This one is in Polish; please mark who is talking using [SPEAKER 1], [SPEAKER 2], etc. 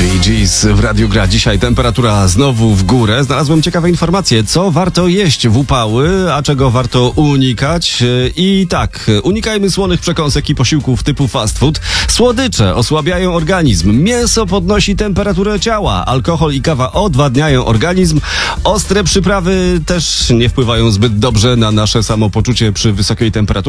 [SPEAKER 1] Bee Gees w Radiu Gra. Dzisiaj temperatura znowu w górę. Znalazłem ciekawe informacje, co warto jeść w upały, a czego warto unikać. I tak, unikajmy słonych przekąsek i posiłków typu fast food. Słodycze osłabiają organizm. Mięso podnosi temperaturę ciała. Alkohol i kawa odwadniają organizm. Ostre przyprawy też nie wpływają zbyt dobrze na nasze samopoczucie przy wysokiej temperaturze.